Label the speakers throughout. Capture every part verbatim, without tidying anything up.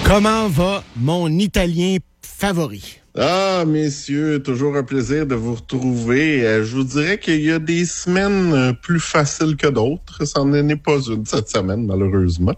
Speaker 1: Comment va mon Italien favori?
Speaker 2: Ah, messieurs, toujours un plaisir de vous retrouver. Euh, je vous dirais qu'il y a des semaines euh, plus faciles que d'autres. Ça n'en est pas une cette semaine, malheureusement.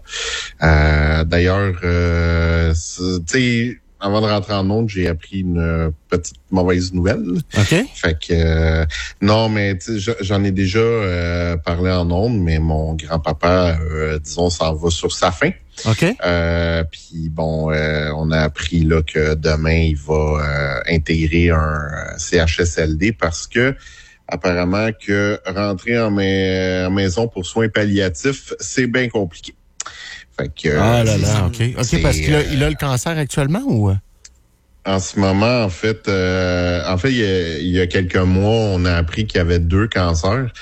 Speaker 2: Euh, d'ailleurs, euh, tu sais, avant de rentrer en onde, j'ai appris une petite mauvaise nouvelle.
Speaker 1: OK.
Speaker 2: Fait que, euh, non, mais tu sais, j'en ai déjà euh, parlé en onde, mais mon grand-papa, euh, disons, s'en va sur sa fin.
Speaker 1: OK.
Speaker 2: Euh, puis bon, euh, on a appris là que demain il va euh, intégrer un C H S L D parce que apparemment que rentrer en, ma- en maison pour soins palliatifs, c'est bien compliqué. Fait que
Speaker 1: Ah là là, OK. OK, parce qu'il a, il a le cancer actuellement ou?
Speaker 2: En ce moment, en fait, euh, en fait, il y, a, il y a quelques mois, on a appris qu'il y avait deux cancers.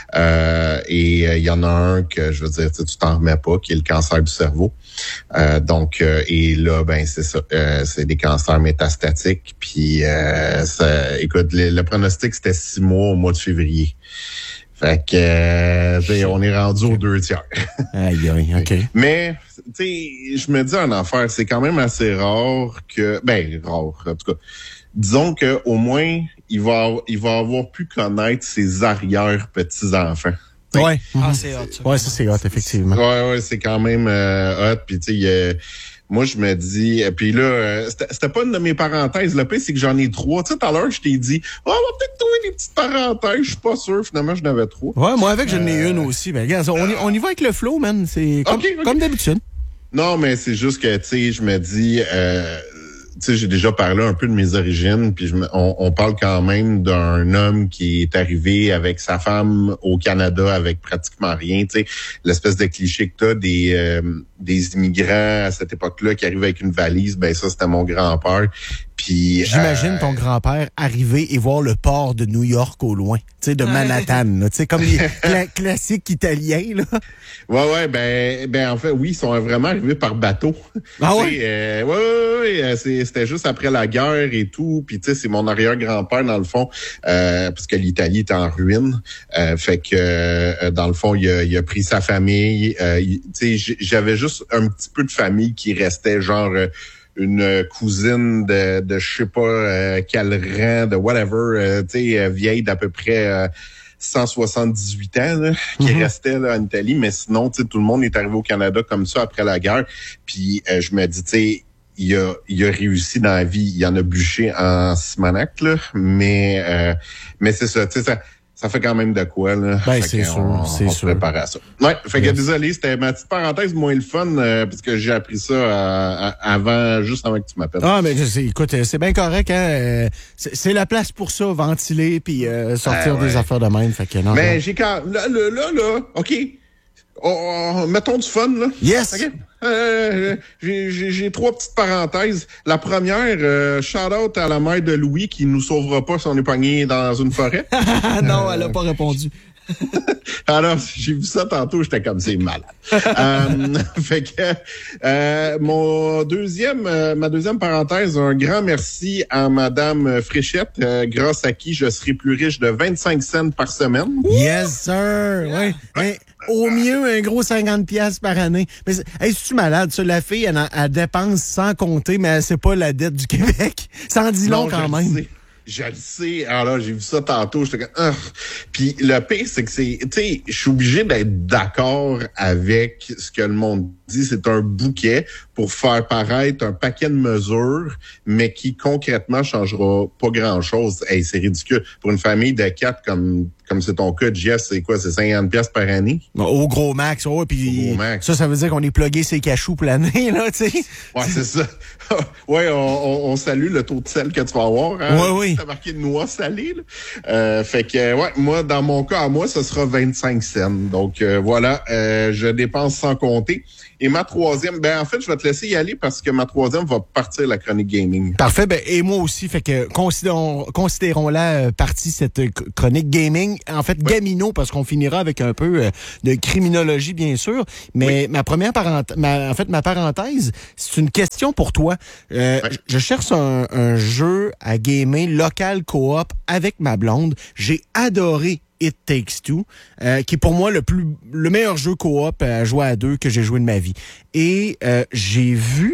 Speaker 2: Euh, et euh, il y en a un que, je veux dire, tu t'en remets pas, qui est le cancer du cerveau. Euh, donc, euh, et là, ben c'est ça, euh, c'est des cancers métastatiques. Puis, euh, ça, écoute, le, le pronostic, c'était six mois au mois de février. Fait que, euh, on est rendu aux deux tiers.
Speaker 1: Aïe, aïe, OK.
Speaker 2: Mais, tu sais, je me dis en affaire, c'est quand même assez rare que, ben, rare, en tout cas. Disons que au moins, il va, il va avoir pu connaître ses arrière-petits-enfants.
Speaker 1: Ouais.
Speaker 3: Ah, c'est hot. Ça.
Speaker 1: Ouais, ça, c'est hot, effectivement.
Speaker 2: Ouais, ouais, c'est quand même euh, hot. Puis, tu sais, euh, moi, je me dis... Puis là, euh, c'était, c'était pas une de mes parenthèses. Le pire, c'est que j'en ai trois. Tu sais, tout à l'heure, je t'ai dit, oh, on va peut-être trouver des petites parenthèses. Je suis pas sûr. Finalement, j'en avais trois.
Speaker 1: Ouais, moi, avec, j'en ai
Speaker 2: Euh...
Speaker 1: une aussi. Ben, regarde, on y, on y va avec le flow, man. C'est comme,
Speaker 2: okay, okay.
Speaker 1: comme d'habitude.
Speaker 2: Non, mais c'est juste que, tu sais, je me dis... Euh, tu sais, j'ai déjà parlé un peu de mes origines, puis je me, on, on parle quand même d'un homme qui est arrivé avec sa femme au Canada avec pratiquement rien. Tu sais, l'espèce de cliché que t'as des euh, des immigrants à cette époque-là qui arrivent avec une valise, ben ça c'était mon grand-père. Puis
Speaker 1: j'imagine
Speaker 2: euh,
Speaker 1: ton grand-père arriver et voir le port de New York au loin, tu sais, de Manhattan, tu sais, comme les cla- classiques italiens là.
Speaker 2: Ouais, ouais, ben, ben en fait, oui, ils sont vraiment arrivés par bateau.
Speaker 1: Ah ouais?
Speaker 2: Euh, ouais, ouais, ouais, c'est, c'était juste après la guerre et tout. Puis tu sais, c'est mon arrière-grand-père dans le fond, euh, parce que l'Italie était en ruine. Euh, fait que euh, dans le fond, il a, il a pris sa famille. Euh, tu sais, j'avais juste un petit peu de famille qui restait, genre euh, une cousine de, de je sais pas euh, quel rang, de whatever, euh, tu sais, euh, vieille d'à peu près. Euh, cent soixante-dix-huit ans là, qui mm-hmm. restait là, en Italie, mais sinon, tu sais, tout le monde est arrivé au Canada comme ça après la guerre. Puis euh, je me dis, tu sais, il a, il a réussi dans la vie, il en a bûché en Simonac, là, mais euh, mais c'est ça, tu sais, ça, ça fait quand même de quoi, là.
Speaker 1: Ben, c'est sûr,
Speaker 2: on,
Speaker 1: c'est
Speaker 2: on
Speaker 1: sûr.
Speaker 2: se prépare à ça. Ouais, fait que
Speaker 1: yes.
Speaker 2: désolé, c'était ma petite parenthèse moins le fun, euh, parce que j'ai appris ça à, à, avant, juste avant que tu m'appelles.
Speaker 1: Ah, mais je écoute, c'est bien correct, hein. C'est, c'est la place pour ça, ventiler puis euh, sortir euh, ouais. des affaires de même. Fait que non.
Speaker 2: Mais
Speaker 1: non.
Speaker 2: j'ai quand là, là, là, là, OK. Oh, oh, mettons du fun, là.
Speaker 1: Yes!
Speaker 2: Okay. Euh, j'ai, j'ai, j'ai trois petites parenthèses. La première, euh, shout-out à la mère de Louis qui nous sauvera pas si on est pogné dans une forêt.
Speaker 1: non, euh... elle a pas répondu.
Speaker 2: Alors, j'ai vu ça tantôt, j'étais comme c'est malade. euh, fait que euh, mon deuxième, euh, ma deuxième parenthèse, un grand merci à Madame Fréchette, euh, grâce à qui je serai plus riche de vingt-cinq cents par semaine.
Speaker 1: Yes, sir! Yeah. Oui. Ouais. Au mieux, un gros cinquante piastres par année. Mais hey, es-tu malade, ça? La fille, elle, elle dépense sans compter, mais c'est pas la dette du Québec. Ça en dit long
Speaker 2: non,
Speaker 1: quand même.
Speaker 2: Sais. Je le sais. Alors là, j'ai vu ça tantôt. J'étais comme, ah. Puis le pire, c'est que c'est, tu sais, je suis obligé d'être d'accord avec ce que le monde dit. C'est un bouquet pour faire paraître un paquet de mesures, mais qui concrètement changera pas grand-chose. Hey, c'est ridicule. Pour une famille de quatre comme comme c'est ton cas, Jess, c'est quoi? C'est cinquante piastres par année?
Speaker 1: Au gros max, ouais. Puis
Speaker 2: Au gros max.
Speaker 1: Ça, ça veut dire qu'on est plugué ses cachous pour l'année, là, tu sais.
Speaker 2: Ouais, c'est ça. ouais, on, on, on salue le taux de sel que tu vas avoir. Hein?
Speaker 1: Ouais, oui.
Speaker 2: T'as marqué de noix salée, là. Euh, fait que, ouais, moi, dans mon cas, à moi, ce sera vingt-cinq cents. Donc, euh, voilà, euh, je dépense sans compter. Et ma troisième, ben en fait, je vais te laisser y aller parce que ma troisième va partir la chronique gaming.
Speaker 1: Parfait, ben et moi aussi, fait que considérons, considérons-la euh, partie cette euh, chronique gaming. En fait, ouais. Gamino, parce qu'on finira avec un peu euh, de criminologie, bien sûr. Mais oui. ma première parenthèse, ma, en fait, ma parenthèse, c'est une question pour toi. Euh, ouais. Je cherche un, un jeu à gamer local coop avec ma blonde. J'ai adoré It Takes Two, euh, qui est pour moi le plus le meilleur jeu coop à jouer à deux que j'ai joué de ma vie. Et euh, j'ai vu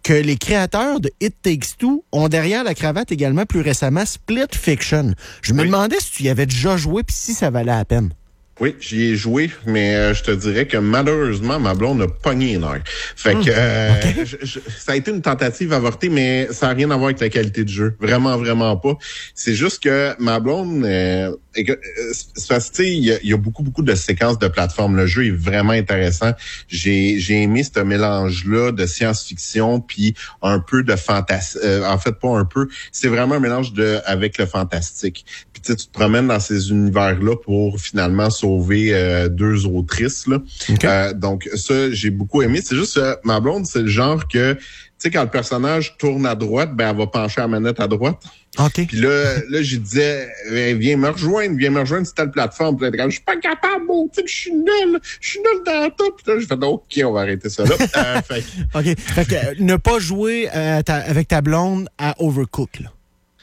Speaker 1: que les créateurs de It Takes Two ont derrière la cravate également plus récemment Split Fiction. Je me oui. demandais si tu y avais déjà joué puis si ça valait la peine.
Speaker 2: Oui, j'y ai joué, mais euh, je te dirais que malheureusement, ma blonde a pogné une heure. Fait que euh, okay. je, je, ça a été une tentative avortée, mais ça n'a rien à voir avec la qualité du jeu. Vraiment, vraiment pas. C'est juste que ma blonde, euh, c'est parce que il y, y a beaucoup, beaucoup de séquences de plateforme. Le jeu est vraiment intéressant. J'ai, j'ai aimé ce mélange-là de science-fiction puis un peu de fantastique. Euh, en fait, pas un peu. C'est vraiment un mélange de avec le fantastique. Puis tu sais, tu te promènes dans ces univers-là pour finalement sauver euh, deux autrices. Là. Okay. Euh, donc ça, j'ai beaucoup aimé. C'est juste euh, ma blonde, c'est le genre que tu sais, quand le personnage tourne à droite, ben elle va pencher la manette à droite.
Speaker 1: OK.
Speaker 2: Puis là, là, je disais, viens me rejoindre, viens me rejoindre sur telle plateforme. Puis là, je suis pas capable, bon, tu sais, je suis nul, je suis nul dans tout. Puis là, je fais, OK, on va arrêter ça là. euh, fait que...
Speaker 1: OK. Fait que euh, ne pas jouer euh, ta, avec ta blonde à Overcooked, là.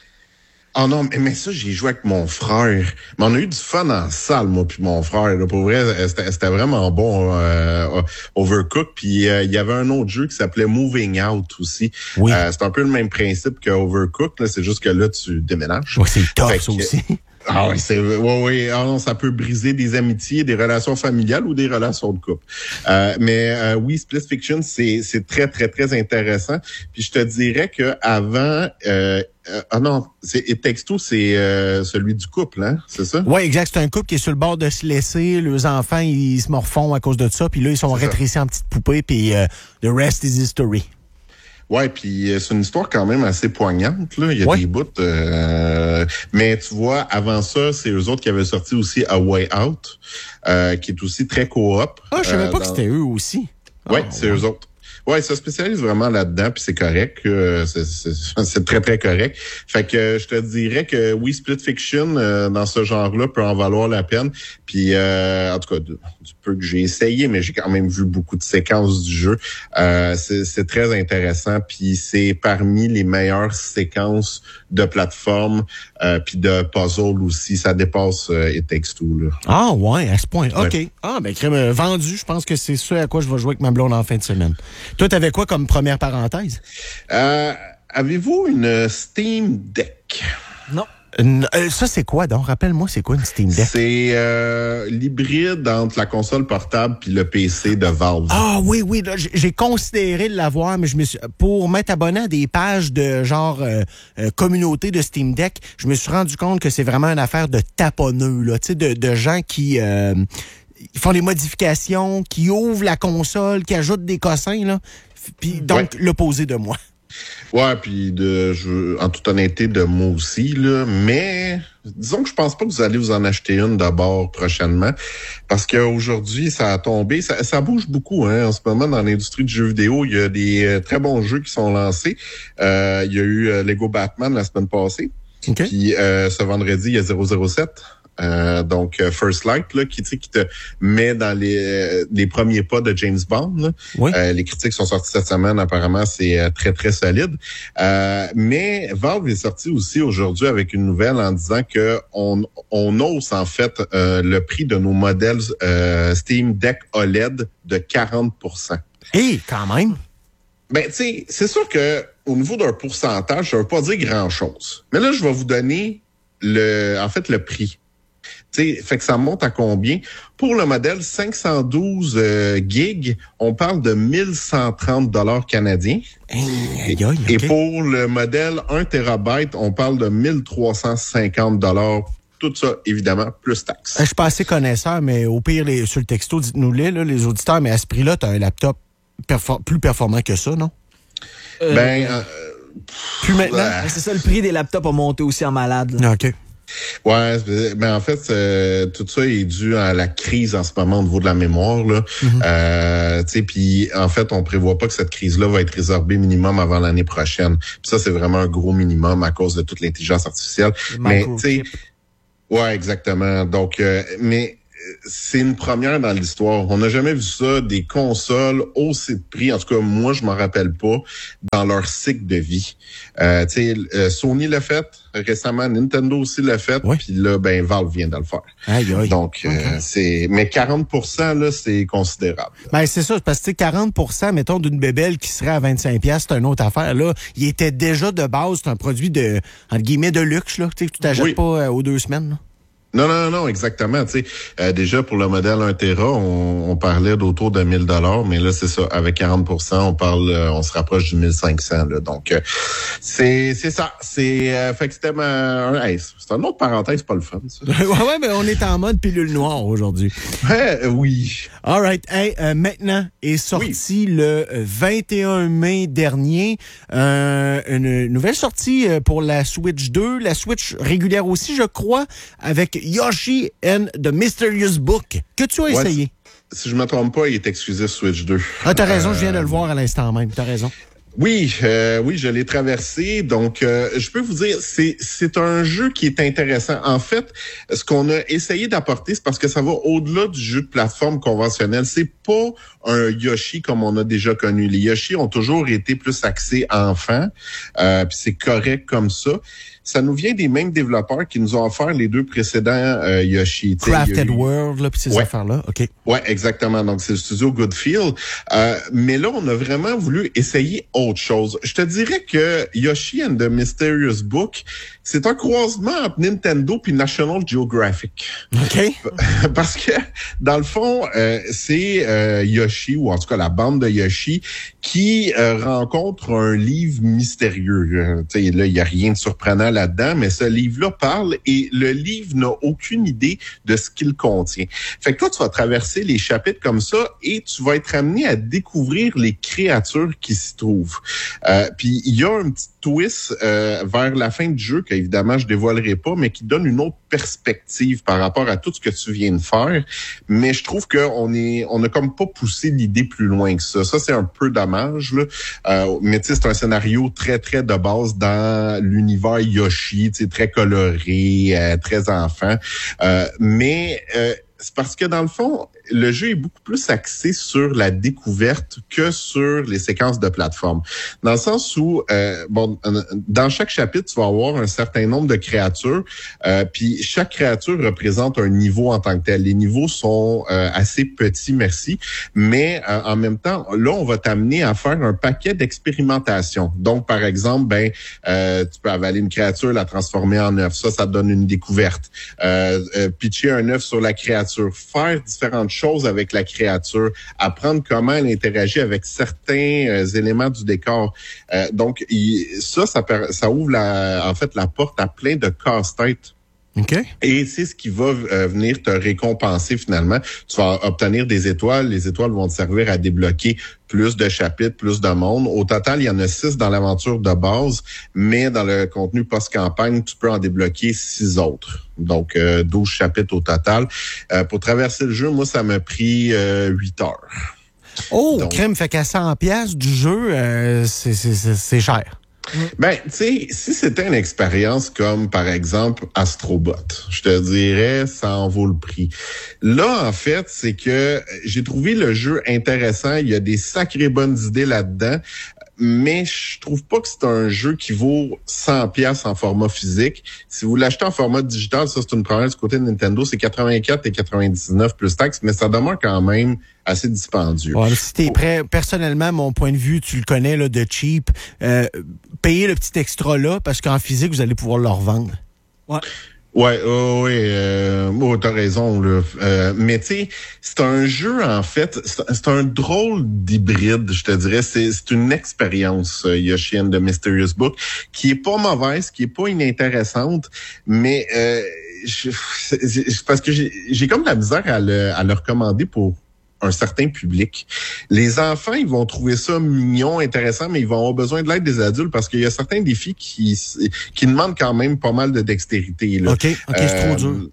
Speaker 2: Oh non, mais, mais ça, j'ai joué avec mon frère. Mais on a eu du fun en salle, moi puis mon frère. Là. Pour vrai, c'était, c'était vraiment bon, euh, Overcooked. Puis euh, il y avait un autre jeu qui s'appelait Moving Out aussi.
Speaker 1: Oui.
Speaker 2: Euh, c'est un peu le même principe que Overcooked. Là. C'est juste que là, tu déménages.
Speaker 1: Oui, c'est top, ça aussi.
Speaker 2: Ah oui, c'est ouais, ouais. Ah non, ça peut briser des amitiés, des relations familiales ou des relations de couple. Euh, mais euh, oui, Split Fiction, c'est c'est très très très intéressant. Puis je te dirais que avant, euh, euh, ah non, c'est It Takes Two, c'est euh, celui du couple, hein, c'est ça?
Speaker 1: Oui, exact. C'est un couple qui est sur le bord de se laisser. Les enfants, ils se morfondent à cause de ça. Puis là, ils sont c'est rétrécis ça. en petites poupées. Puis euh, the rest is history.
Speaker 2: Ouais, puis euh, c'est une histoire quand même assez poignante, là. Il y a ouais. des bouts. Euh, mais tu vois, avant ça, c'est eux autres qui avaient sorti aussi A Way Out, euh, qui est aussi très coop.
Speaker 1: Ah, je savais
Speaker 2: euh,
Speaker 1: pas
Speaker 2: dans...
Speaker 1: que c'était eux aussi.
Speaker 2: Ouais,
Speaker 1: oh,
Speaker 2: c'est
Speaker 1: ouais.
Speaker 2: eux autres. Ouais, ils se spécialisent vraiment là-dedans, puis c'est correct. Euh, c'est, c'est, c'est très, très correct. Fait que euh, je te dirais que oui, Split Fiction, euh, dans ce genre-là, peut en valoir la peine. Puis, euh, en tout cas, du, du peu que j'ai essayé, mais j'ai quand même vu beaucoup de séquences du jeu. Euh, c'est, c'est très intéressant, puis c'est parmi les meilleures séquences de plateforme, euh, puis de puzzle aussi. Ça dépasse euh, It Takes Two, là.
Speaker 1: Ah ouais, à ce point. OK.
Speaker 2: Ouais.
Speaker 1: Ah, ben crème euh, vendu. Je pense que c'est ce à quoi je vais jouer avec ma blonde en fin de semaine. Toi, t'avais quoi comme première parenthèse?
Speaker 2: Euh, avez-vous une Steam Deck?
Speaker 1: Non. Euh, ça, c'est quoi, donc? Rappelle-moi, c'est quoi une Steam Deck?
Speaker 2: C'est euh, l'hybride entre la console portable puis le P C de Valve.
Speaker 1: Ah oui, oui. Là, j'ai considéré de l'avoir, mais je me suis, pour m'être abonné à des pages de genre euh, euh, communauté de Steam Deck, je me suis rendu compte que c'est vraiment une affaire de taponneux, là, tu sais, de, de gens qui... Euh, Ils font des modifications, qui ouvrent la console, qui ajoutent des cossins, là. Puis donc, ouais. l'opposé de moi.
Speaker 2: Ouais, puis de, je, en toute honnêteté, de moi aussi, là. Mais disons que je pense pas que vous allez vous en acheter une d'abord prochainement. Parce qu'aujourd'hui, ça a tombé. Ça, ça bouge beaucoup, hein. En ce moment, dans l'industrie du jeu vidéo, il y a des euh, très bons jeux qui sont lancés. Euh, il y a eu euh, Lego Batman la semaine passée. Okay. Puis euh, ce vendredi, il y a zéro zéro sept. Euh, donc euh, First Light là, qui, qui te met dans les, euh, les premiers pas de James Bond. Là. Oui. Euh, les critiques sont sorties cette semaine, apparemment c'est euh, très très solide. Euh, mais Valve est sorti aussi aujourd'hui avec une nouvelle en disant que on, on hausse en fait euh, le prix de nos modèles euh, Steam Deck O L E D de quarante pour cent.
Speaker 1: Hé, quand même.
Speaker 2: Ben tu sais, c'est sûr que au niveau d'un pourcentage, ça veut pas dire grand chose. Mais là, je vais vous donner le, en fait, le prix. T'sais, fait que ça monte à combien? Pour le modèle cinq cent douze euh, gigs, on parle de mille cent trente dollars canadiens.
Speaker 1: Hey, aïe, aïe,
Speaker 2: et,
Speaker 1: okay.
Speaker 2: et pour le modèle un térabyte, on parle de mille trois cent cinquante dollars. Tout ça, évidemment, plus taxes.
Speaker 1: Je suis pas assez connaisseur, mais au pire, les, sur le texto, dites-nous-les, là, les auditeurs, mais à ce prix-là, tu as un laptop perfor- plus performant que ça, non?
Speaker 2: Euh, ben... Euh,
Speaker 1: plus maintenant?
Speaker 3: Euh, c'est ça, le prix des laptops a monté aussi en malade.
Speaker 1: Là. OK.
Speaker 2: Ouais, mais en fait, euh, tout ça est dû à la crise en ce moment au niveau de la mémoire, là. Mm-hmm. Euh, tu sais, puis en fait, on prévoit pas que cette crise-là va être résorbée minimum avant l'année prochaine. Puis ça, c'est vraiment un gros minimum à cause de toute l'intelligence artificielle. Mais tu sais, ouais, exactement. Donc, euh, mais c'est une première dans l'histoire. On n'a jamais vu ça, des consoles aussi de prix. En tout cas, moi, je m'en rappelle pas dans leur cycle de vie. Euh, tu sais, euh, Sony l'a fait récemment, Nintendo aussi l'a fait,
Speaker 1: oui.
Speaker 2: Puis là, ben Valve vient de le faire.
Speaker 1: Aïe, aïe.
Speaker 2: Donc, okay. euh, c'est, mais quarante pour cent là, c'est considérable.
Speaker 1: Ben c'est ça, parce que quarante pour cent, mettons, d'une bébelle qui serait à vingt-cinq dollars, c'est une autre affaire. Là, il était déjà de base, c'est un produit de, entre guillemets, de luxe là, tu sais, que tu t'achètes oui. pas euh, aux deux semaines. Là.
Speaker 2: Non, non, non, exactement. Tu sais, euh, déjà pour le modèle un téra, on, on parlait d'autour de mille dollars, mais là c'est ça, avec quarante pour cent, on parle, euh, on se rapproche du mille cinq cents. Là, donc euh, c'est c'est ça, c'est euh, fait que c'était ma, hey, c'est une autre parenthèse, pas le fun. Ça.
Speaker 1: ouais, ouais, mais on est en mode pilule noire aujourd'hui.
Speaker 2: Ouais, euh, oui.
Speaker 1: All right. Hey, euh, maintenant est sorti oui. le vingt et un mai dernier euh, une nouvelle sortie pour la Switch deux, la Switch régulière aussi, je crois, avec Yoshi and the Mysterious Book, que tu as
Speaker 2: ouais,
Speaker 1: essayé.
Speaker 2: Si je me trompe pas, il est exclusif Switch deux.
Speaker 1: Ah, t'as raison,
Speaker 2: euh...
Speaker 1: je viens de le voir à l'instant même, t'as raison.
Speaker 2: Oui, euh, oui, je l'ai traversé. Donc, euh, je peux vous dire, c'est c'est un jeu qui est intéressant. En fait, ce qu'on a essayé d'apporter, c'est parce que ça va au-delà du jeu de plateforme conventionnel. C'est pas un Yoshi comme on a déjà connu. Les Yoshi ont toujours été plus axés enfants, euh, puis c'est correct comme ça. Ça nous vient des mêmes développeurs qui nous ont offert les deux précédents euh, Yoshi.
Speaker 1: Crafted World, là, puis ces
Speaker 2: ouais.
Speaker 1: affaires-là. OK.
Speaker 2: Ouais, exactement. Donc, c'est le studio Goodfield. Euh, mais là, on a vraiment voulu essayer autre chose. Je te dirais que Yoshi and the Mysterious Book, c'est un croisement entre Nintendo puis National Geographic.
Speaker 1: OK.
Speaker 2: Parce que, dans le fond, euh, c'est euh, Yoshi, ou en tout cas la bande de Yoshi, qui euh, rencontre un livre mystérieux. Euh, tu sais, là, il n'y a rien de surprenant là-dedans, mais ce livre-là parle et le livre n'a aucune idée de ce qu'il contient. Fait que toi, tu vas traverser les chapitres comme ça et tu vas être amené à découvrir les créatures qui s'y trouvent. Euh, puis il y a un petit twist euh, vers la fin du jeu qu'évidemment je dévoilerai pas, mais qui donne une autre perspective par rapport à tout ce que tu viens de faire. Mais je trouve qu'on est, on a comme pas poussé l'idée plus loin que ça. Ça, c'est un peu dommage, là. Euh, mais tu sais, c'est un scénario très, très de base dans l'univers Yoshi, tu sais, très coloré, euh, très enfant. Euh, mais euh, c'est parce que dans le fond, le jeu est beaucoup plus axé sur la découverte que sur les séquences de plateforme. Dans le sens où, euh, bon, dans chaque chapitre, tu vas avoir un certain nombre de créatures, euh, puis chaque créature représente un niveau en tant que tel. Les niveaux sont euh, assez petits, merci, mais euh, en même temps, là, on va t'amener à faire un paquet d'expérimentations. Donc, par exemple, ben, euh, tu peux avaler une créature, la transformer en œuf. Ça, ça te donne une découverte. Euh, euh, pitcher un œuf sur la créature, faire différentes choses avec la créature, apprendre comment elle interagit avec certains euh, éléments du décor. Euh, donc, il, ça, ça, ça ouvre la, en fait la porte à plein de casse-têtes.
Speaker 1: Okay.
Speaker 2: Et c'est ce qui va euh, venir te récompenser finalement. Tu vas obtenir des étoiles. Les étoiles vont te servir à débloquer plus de chapitres, plus de monde. Au total, il y en a six dans l'aventure de base, mais dans le contenu post-campagne, tu peux en débloquer six autres. Donc, euh, douze chapitres au total. Euh, pour traverser le jeu, moi, ça m'a pris euh, huit heures.
Speaker 1: Oh, Donc, crème, fait qu'à cent piastres du jeu, euh, c'est, c'est, c'est, c'est cher.
Speaker 2: Ben, tu sais, si c'était une expérience comme, par exemple, Astrobot, je te dirais, ça en vaut le prix. Là, en fait, c'est que j'ai trouvé le jeu intéressant. Il y a des sacrées bonnes idées là-dedans. Mais je trouve pas que c'est un jeu qui vaut cent piastres en format physique. Si vous l'achetez en format digital, ça, c'est une première du côté de Nintendo, c'est quatre-vingt-quatre et quatre-vingt-dix-neuf plus taxes, mais ça demeure quand même assez dispendieux.
Speaker 1: Ouais, si t'es prêt, personnellement, mon point de vue, tu le connais, là, de cheap, euh, payez le petit extra-là, parce qu'en physique, vous allez pouvoir le revendre. Ouais.
Speaker 2: Ouais, oh, oui, euh, oh, t'as raison, là. Euh, mais tu sais, c'est un jeu, en fait, c'est, c'est un drôle d'hybride, je te dirais. C'est, c'est une expérience, euh, Yoshi and the Mysterious Book, qui est pas mauvaise, qui est pas inintéressante, mais euh, je, c'est parce que j'ai, j'ai comme la misère à le, à le recommander pour un certain public. Les enfants, ils vont trouver ça mignon, intéressant, mais ils vont avoir besoin de l'aide des adultes parce qu'il y a certains défis qui qui demandent quand même pas mal de dextérité. Là.
Speaker 1: OK, OK, euh, c'est trop dur.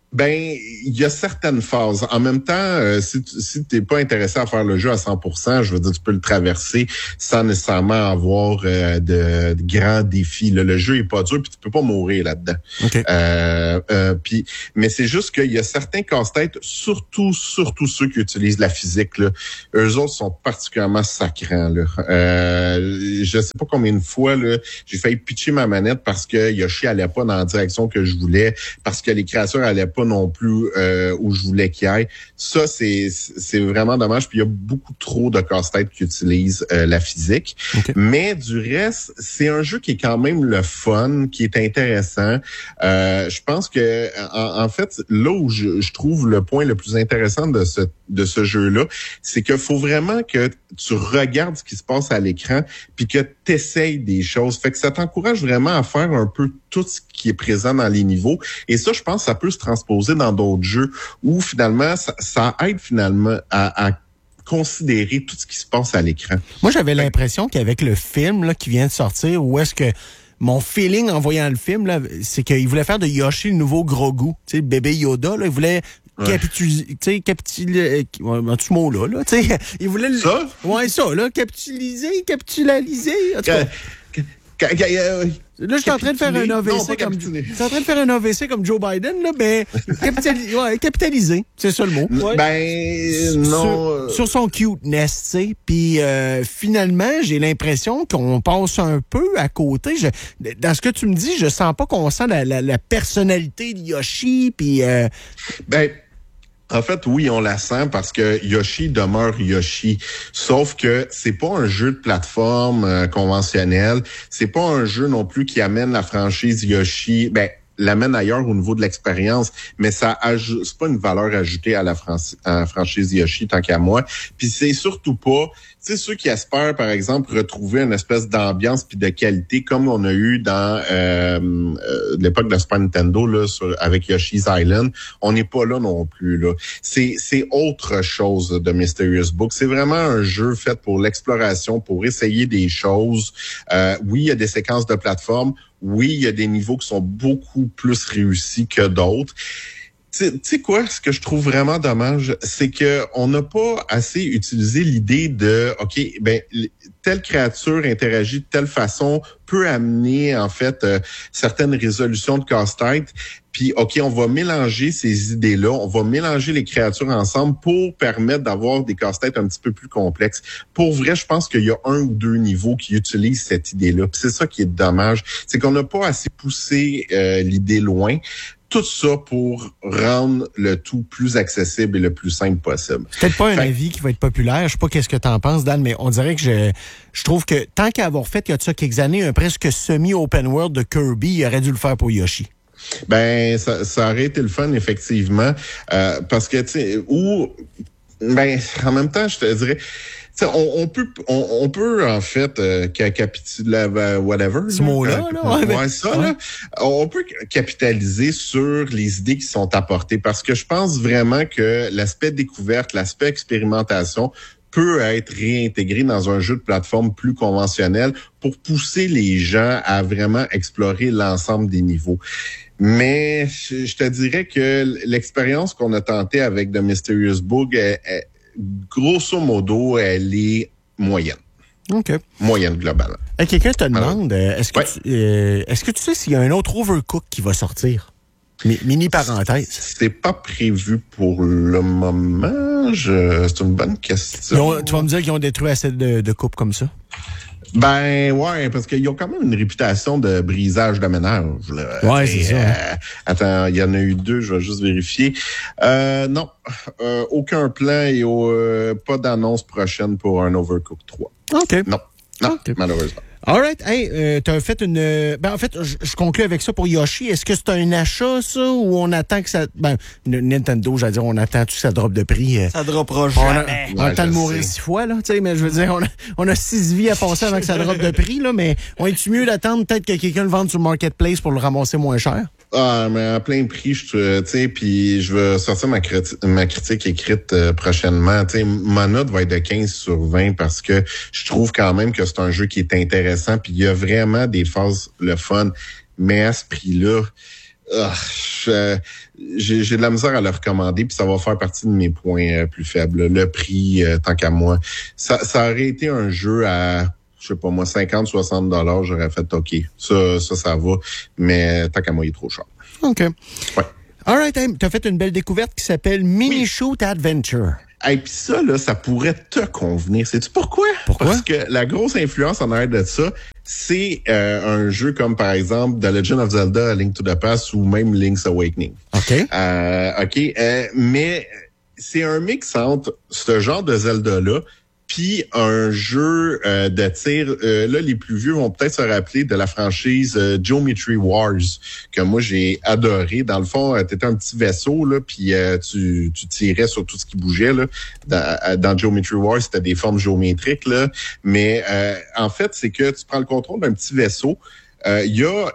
Speaker 2: Ben, il y a certaines phases. En même temps, euh, si tu si t'es pas intéressé à faire le jeu à cent pour cent, je veux dire, tu peux le traverser sans nécessairement avoir euh, de, de grands défis. Là, le jeu est pas dur, puis tu peux pas mourir là-dedans.
Speaker 1: Okay.
Speaker 2: Euh, euh, puis, mais c'est juste qu'il y a certains casse-têtes, surtout surtout ceux qui utilisent la physique. Là, eux autres sont particulièrement sacrants. Là. Euh, je sais pas combien de fois là, j'ai failli pitcher ma manette parce que Yoshi allait pas dans la direction que je voulais, parce que les créatures allaient pas non plus euh, où je voulais qu'il aille. Ça, c'est c'est vraiment dommage. Puis il y a beaucoup trop de casse-tête qui utilisent euh, la physique. Okay. Mais du reste, c'est un jeu qui est quand même le fun, qui est intéressant. Euh, je pense que en, en fait, là où je, je trouve le point le plus intéressant de ce de ce jeu-là, c'est qu'il faut vraiment que tu regardes ce qui se passe à l'écran, puis que tu essayes des choses. Fait que ça t'encourage vraiment à faire un peu tout ce qui est présent dans les niveaux. Et ça, je pense, ça peut se transposer dans d'autres jeux où finalement, ça, ça aide finalement à, à considérer tout ce qui se passe à l'écran.
Speaker 1: Moi, j'avais l'impression qu'avec le film là, qui vient de sortir, où est-ce que mon feeling en voyant le film, là, c'est qu'il voulait faire de Yoshi le nouveau Grogu. Tu sais, le bébé Yoda, là, il voulait capituliser, tu sais, capituliser, en tout ce mot-là, là, tu sais, il voulait... Le,
Speaker 2: ça?
Speaker 1: Ouais, ça, là, capituliser, capitulaliser, en tout cas... Là, je suis en train de faire un A V C non, comme je suis en train de faire un A V C comme Joe Biden là, mais capitaliser, ouais, capitaliser, c'est ça le mot. Ouais.
Speaker 2: Ben non.
Speaker 1: Sur, sur son cuteness, tu sais. Puis euh, finalement, j'ai l'impression qu'on passe un peu à côté. Je, dans ce que tu me dis, je sens pas qu'on sent la, la, la personnalité de Yoshi. Puis euh...
Speaker 2: ben. En fait, oui, on la sent parce que Yoshi demeure Yoshi. Sauf que c'est pas un jeu de plateforme euh, conventionnel. C'est pas un jeu non plus qui amène la franchise Yoshi, ben, l'amène ailleurs au niveau de l'expérience, mais ça ajoute, c'est pas une valeur ajoutée à la, fran- à la franchise Yoshi tant qu'à moi. Puis c'est surtout pas, tu sais, ceux qui espèrent, par exemple, retrouver une espèce d'ambiance puis de qualité comme on a eu dans euh, euh, l'époque de Super Nintendo là, sur, avec Yoshi's Island, on n'est pas là non plus là. C'est c'est autre chose de Mysterious Book. C'est vraiment un jeu fait pour l'exploration, pour essayer des choses. Euh, oui, il y a des séquences de plateforme. Oui, il y a des niveaux qui sont beaucoup plus réussis que d'autres. Tu sais quoi, ce que je trouve vraiment dommage, c'est que on n'a pas assez utilisé l'idée de, OK, ben telle créature interagit de telle façon peut amener en fait euh, certaines résolutions de casse-tête. Puis, OK, on va mélanger ces idées-là, on va mélanger les créatures ensemble pour permettre d'avoir des casse-têtes un petit peu plus complexes. Pour vrai, je pense qu'il y a un ou deux niveaux qui utilisent cette idée-là. Puis c'est ça qui est dommage, c'est qu'on n'a pas assez poussé euh, l'idée loin. Tout ça pour rendre le tout plus accessible et le plus simple possible.
Speaker 1: C'est peut-être pas un fait... avis qui va être populaire. Je sais pas qu'est-ce que t'en penses, Dan, mais on dirait que je, je trouve que tant qu'à avoir fait, il y a de ça quelques années, un presque semi-open world de Kirby, il aurait dû le faire pour Yoshi.
Speaker 2: Ben, ça, ça aurait été le fun, effectivement. Euh, parce que, tu sais, ou, ben, en même temps, je te dirais, On, on peut, on, on peut en fait euh, capitaliser, whatever.
Speaker 1: Ce mot-là,
Speaker 2: euh,
Speaker 1: là,
Speaker 2: ouais,
Speaker 1: ouais,
Speaker 2: ça,
Speaker 1: ouais.
Speaker 2: là, on peut capitaliser sur les idées qui sont apportées parce que je pense vraiment que l'aspect découverte, l'aspect expérimentation peut être réintégré dans un jeu de plateforme plus conventionnel pour pousser les gens à vraiment explorer l'ensemble des niveaux. Mais je, je te dirais que l'expérience qu'on a tentée avec The Mysterious Book est, est grosso modo, elle est moyenne.
Speaker 1: OK.
Speaker 2: Moyenne globale.
Speaker 1: Hey, quelqu'un te demande, euh, est-ce que,
Speaker 2: ouais.
Speaker 1: tu, euh, est-ce que tu sais s'il y a un autre Overcook qui va sortir? Mi- mini parenthèse.
Speaker 2: C'est pas prévu pour le moment. Je... C'est une bonne question.
Speaker 1: Ont, tu vas me dire qu'ils ont détruit assez de, de coupes comme ça?
Speaker 2: Ben ouais, parce qu'ils ont quand même une réputation de brisage de ménage. Là.
Speaker 1: Ouais, c'est
Speaker 2: Et,
Speaker 1: ça.
Speaker 2: Euh, attends, il y en a eu deux, je vais juste vérifier. Euh, non, euh, aucun plan et euh, pas d'annonce prochaine pour un Overcooked trois.
Speaker 1: OK.
Speaker 2: Non, non,
Speaker 1: okay.
Speaker 2: malheureusement.
Speaker 1: All right. Hey, euh, tu as fait une... Ben, en fait, je, je conclue avec ça pour Yoshi. Est-ce que c'est un achat, ça, ou on attend que ça... Ben, Nintendo, j'allais dire, on attend que ça drop de prix? Euh,
Speaker 3: ça droppera
Speaker 1: jamais. On a, on a
Speaker 2: ouais,
Speaker 1: le temps de mourir sais. six fois, là, tu sais, mais je veux dire, on a, on a six vies à passer avant que ça drop de prix, là, mais on est-tu mieux d'attendre peut-être que quelqu'un le vende sur le Marketplace pour le ramasser moins cher?
Speaker 2: Ah, mais à plein prix, je tu sais, puis je vais sortir ma, criti- ma critique écrite euh, prochainement. Tu sais, ma note va être de quinze sur vingt parce que je trouve quand même que c'est un jeu qui est intéressant, puis il y a vraiment des phases le fun, mais à ce prix-là, Ah, je, j'ai, j'ai de la misère à le recommander, puis ça va faire partie de mes points euh, plus faibles. Le prix, euh, tant qu'à moi. Ça, ça aurait été un jeu à, je sais pas moi, cinquante, soixante dollars, j'aurais fait OK. Ça, ça, ça va. Mais tant qu'à moi, il est trop cher.
Speaker 1: OK.
Speaker 2: Ouais.
Speaker 1: All right, hey, t'as fait une belle découverte qui s'appelle Mini oui. Shoot Adventure.
Speaker 2: Et puis ça, là, ça pourrait te convenir. Sais-tu pourquoi?
Speaker 1: Pourquoi?
Speaker 2: Parce que la grosse influence en arrière de ça, c'est euh, un jeu comme, par exemple, The Legend of Zelda, A Link to the Past ou même Link's Awakening.
Speaker 1: OK.
Speaker 2: Euh, OK. Euh, mais c'est un mix entre ce genre de Zelda-là puis un jeu euh, de tir. Euh, là, les plus vieux vont peut-être se rappeler de la franchise euh, Geometry Wars, que moi, j'ai adoré. Dans le fond, euh, t'étais un petit vaisseau, là, puis euh, tu, tu tirais sur tout ce qui bougeait. Là. Dans, dans Geometry Wars, c'était des formes géométriques. Là. Mais euh, en fait, c'est que tu prends le contrôle d'un petit vaisseau. Il euh, y a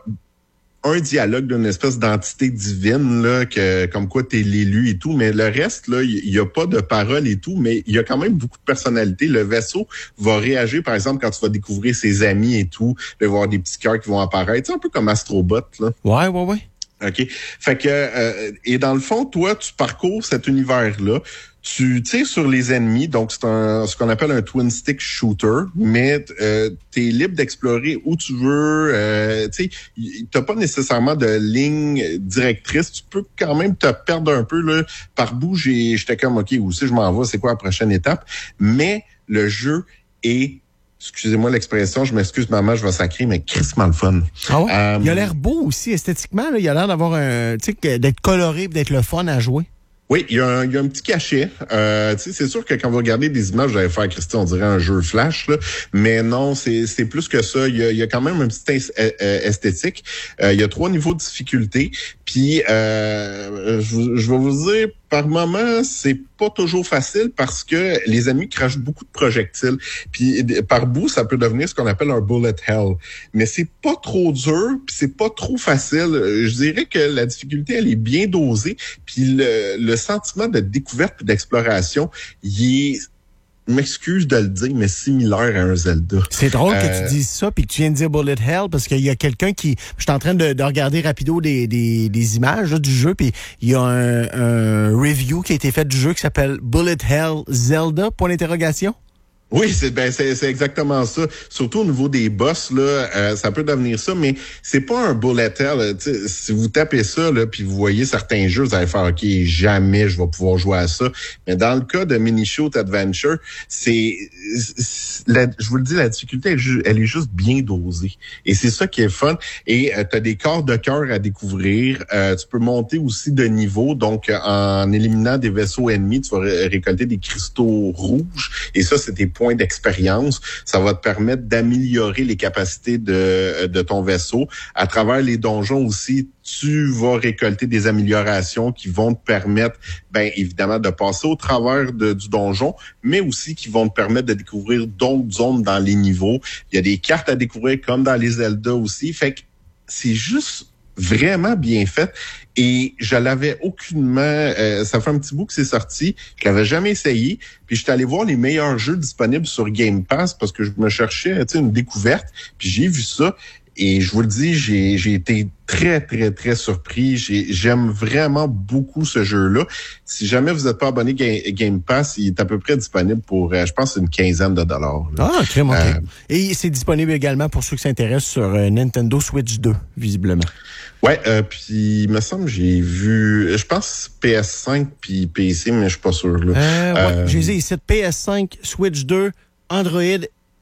Speaker 2: un dialogue d'une espèce d'entité divine, là, que, comme quoi t'es l'élu et tout, mais le reste, là, il y, y a pas de parole et tout, mais il y a quand même beaucoup de personnalité. Le vaisseau va réagir, par exemple, quand tu vas découvrir ses amis et tout, il va y avoir des petits cœurs qui vont apparaître. C'est un peu comme Astrobot, là.
Speaker 1: Ouais, ouais, ouais.
Speaker 2: OK. Fait que, euh, et dans le fond, toi, tu parcours cet univers-là. Tu tires sur les ennemis, donc c'est un ce qu'on appelle un twin stick shooter, mais euh, tu es libre d'explorer où tu veux. Euh, tu sais, t'as pas nécessairement de ligne directrice. Tu peux quand même te perdre un peu là. Par bout, j'ai, j'étais comme OK, où si je m'en vais, c'est quoi la prochaine étape? Mais le jeu est, excusez-moi l'expression, je m'excuse maman, je vais sacrer, mais crissement le fun.
Speaker 1: Ah ouais?
Speaker 2: Euh,
Speaker 1: il a l'air beau aussi esthétiquement. Là. Il a l'air d'avoir un, tu sais, d'être coloré, d'être le fun à jouer.
Speaker 2: Oui, il y, a un, il y a un petit cachet. Euh, tu sais, c'est sûr que quand vous regardez des images, vous allez faire, Christian, on dirait un jeu flash, là. Mais non, c'est, c'est plus que ça. Il y, a, il y a quand même un petit esthétique. Euh, il y a trois niveaux de difficulté. Puis, euh, je, je vais vous dire, par moment, c'est pas toujours facile parce que les ennemis crachent beaucoup de projectiles. Puis, par bout, ça peut devenir ce qu'on appelle un bullet hell. Mais c'est pas trop dur, puis c'est pas trop facile. Je dirais que la difficulté, elle est bien dosée. Puis, le, le sentiment de découverte et d'exploration, il est, je m'excuse de le dire, mais similaire à un Zelda.
Speaker 1: C'est drôle
Speaker 2: euh,
Speaker 1: que tu dises ça puis que tu viens de dire Bullet Hell parce qu'il y a quelqu'un qui... Je suis en train de, de regarder rapido des, des, des images là, du jeu puis il y a un, un review qui a été fait du jeu qui s'appelle Bullet Hell Zelda, point d'interrogation.
Speaker 2: Oui, c'est ben c'est, c'est exactement ça. Surtout au niveau des boss là, euh, ça peut devenir ça, mais c'est pas un bullet hell. Si vous tapez ça là, puis vous voyez certains jeux, vous allez faire OK, jamais je vais pouvoir jouer à ça. Mais dans le cas de Mini Shoot Adventure, c'est, c'est la, je vous le dis, la difficulté elle, elle est juste bien dosée. Et c'est ça qui est fun. Et euh, tu as des corps de cœur à découvrir. Euh, tu peux monter aussi de niveau. Donc en éliminant des vaisseaux ennemis, tu vas ré- récolter des cristaux rouges. Et ça, c'est tes points d'expérience. Ça va te permettre d'améliorer les capacités de, de ton vaisseau. À travers les donjons aussi, tu vas récolter des améliorations qui vont te permettre, ben évidemment, de passer au travers de, du donjon, mais aussi qui vont te permettre de découvrir d'autres zones dans les niveaux. Il y a des cartes à découvrir comme dans les Zelda aussi. Fait que c'est juste vraiment bien fait. Et je l'avais aucunement... Euh, ça fait un petit bout que c'est sorti. Je l'avais jamais essayé. Puis je suis allé voir les meilleurs jeux disponibles sur Game Pass parce que je me cherchais, tu sais, une découverte. Puis j'ai vu ça. Et je vous le dis, j'ai, j'ai été très, très, très surpris. J'ai, j'aime vraiment beaucoup ce jeu-là. Si jamais vous n'êtes pas abonné Game, Game Pass, il est à peu près disponible pour, euh, je pense, une quinzaine de dollars. Là.
Speaker 1: Ah, très bon.
Speaker 2: Euh,
Speaker 1: Et c'est disponible également pour ceux qui s'intéressent sur euh, Nintendo Switch deux, visiblement.
Speaker 2: Ouais, euh, puis il me semble que j'ai vu, je pense P S cinq puis P C, mais je suis pas sûr. Là.
Speaker 1: Euh, ouais,
Speaker 2: euh,
Speaker 1: j'ai dit ici P S cinq, Switch deux, Android,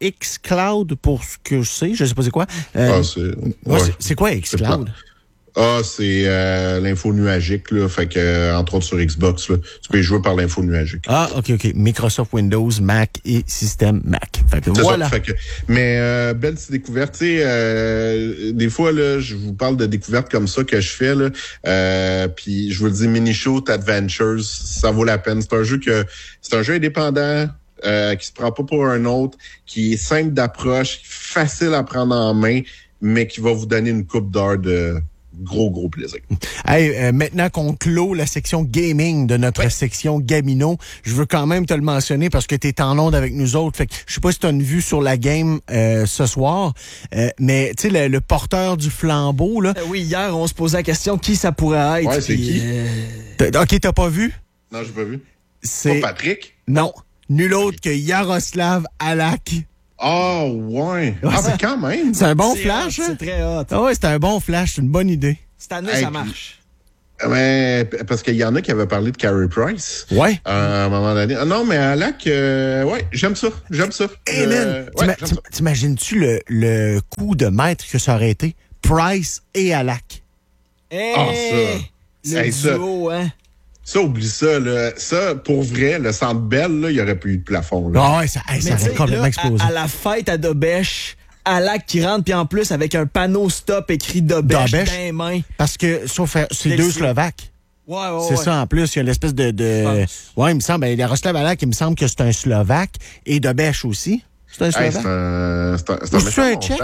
Speaker 1: xCloud pour ce que je sais, je sais pas c'est quoi. Euh,
Speaker 2: ah, c'est, ouais,
Speaker 1: ouais, c'est, c'est quoi xCloud?
Speaker 2: Ah, c'est euh, l'info nuagique, là. Fait que, euh, entre autres sur Xbox, là, tu peux y jouer par l'info nuagique.
Speaker 1: Ah, OK, OK. Microsoft Windows, Mac et système Mac. Fait que
Speaker 2: c'est
Speaker 1: voilà.
Speaker 2: Ça, fait que, mais euh, belle petite découverte. Tu sais, euh, des fois, là, je vous parle de découvertes comme ça que je fais, là. Euh, puis je vous le dis, Mini Shoot Adventures, ça vaut la peine. C'est un jeu que c'est un jeu indépendant. Euh, qui se prend pas pour un autre, qui est simple d'approche, facile à prendre en main, mais qui va vous donner une coupe d'heure de, gros, gros plaisir.
Speaker 1: Hey, euh, maintenant qu'on clôt la section gaming de notre ouais. section Gamino, je veux quand même te le mentionner parce que tu es en onde avec nous autres. Fait que je sais pas si tu as une vue sur la game euh, ce soir, euh, mais tu sais, le, le porteur du flambeau, là.
Speaker 3: Euh, oui, hier, on se posait la question qui ça pourrait être.
Speaker 2: Ouais, c'est qui?
Speaker 3: Euh...
Speaker 1: T'as, OK, t'as pas vu?
Speaker 2: Non, j'ai pas vu.
Speaker 1: C'est
Speaker 2: pas Patrick?
Speaker 1: Non. Nul autre que Yaroslav Alak.
Speaker 2: Ah, oh, ouais. Ah,
Speaker 1: c'est...
Speaker 2: ben quand même.
Speaker 1: C'est un bon
Speaker 3: c'est
Speaker 1: flash,
Speaker 3: hot,
Speaker 1: hein?
Speaker 3: C'est très hot.
Speaker 1: Ah ouais, c'est un bon flash, c'est une bonne idée.
Speaker 3: Cette année,
Speaker 2: hey,
Speaker 3: ça marche.
Speaker 2: Mais, parce qu'il y en a qui avaient parlé de Carey Price.
Speaker 1: Ouais.
Speaker 2: Euh, à un moment donné. Ah, non, mais Alak, euh, ouais, j'aime ça. J'aime ça.
Speaker 1: Hey, man,
Speaker 2: euh, ouais,
Speaker 1: t'ima- t'imagines-tu le, le coup de maître que ça aurait été? Price et Alak.
Speaker 3: Hey,
Speaker 2: ah, ça.
Speaker 3: Le
Speaker 2: Hey,
Speaker 3: duo,
Speaker 2: ça.
Speaker 3: hein?
Speaker 2: Ça, oublie ça, là. Ça, pour vrai, le Centre Bell, là, il n'y aurait plus eu de plafond, là.
Speaker 1: Ah ouais, ça, hey, ça aurait complètement
Speaker 3: là,
Speaker 1: explosé.
Speaker 3: À, à la fête à Dobèche, Alak qui rentre, puis en plus, avec un panneau stop écrit Dobèche dans les mains.
Speaker 1: Parce que, sauf, c'est
Speaker 3: Délicieux.
Speaker 1: deux Slovaques.
Speaker 3: Ouais, ouais,
Speaker 1: c'est
Speaker 3: ouais.
Speaker 1: ça, en plus, il y a l'espèce de... de... Ouais, il me semble, ben, Yaroslav Alak, il me semble que c'est un Slovaque, et Dobèche aussi. C'est un Slovaque?
Speaker 2: Hey, c'est un... C'est un, c'est un,
Speaker 1: c'est un
Speaker 2: Tchèque?